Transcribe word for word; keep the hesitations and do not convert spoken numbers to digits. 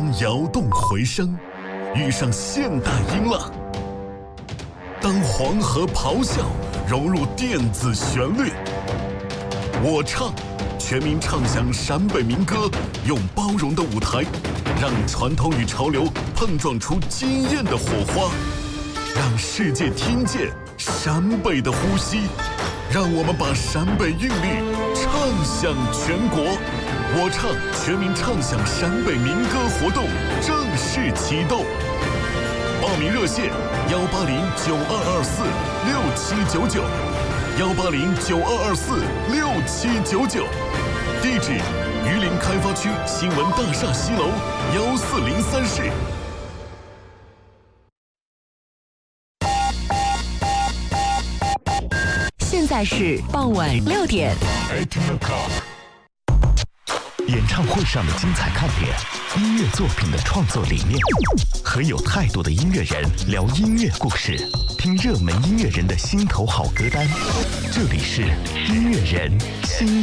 当摇动回声遇上现代音浪，当黄河咆哮融入电子旋律，我唱全民唱响陕北民歌，用包容的舞台，让传统与潮流碰撞出惊艳的火花，让世界听见陕北的呼吸，让我们把陕北韵律唱响全国。我唱全民唱响陕北民歌活动正式启动，报名热线幺八零九二二四六七九九，幺八零九二二四六七九九，地址榆林开发区新闻大厦西楼幺四零三室。 现在是傍晚六点。 演唱会上的精彩看点，音乐作品的创作理念，和有态度的音乐人聊音乐故事，听热门音乐人的心头好歌单。这里是音乐人心